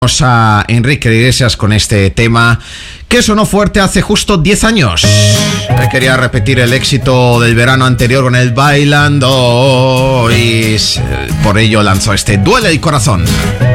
A Enrique Iglesias con este tema que sonó fuerte hace justo 10 años. Quería repetir el éxito del verano anterior con el Bailando y por ello lanzó este Duele el Corazón.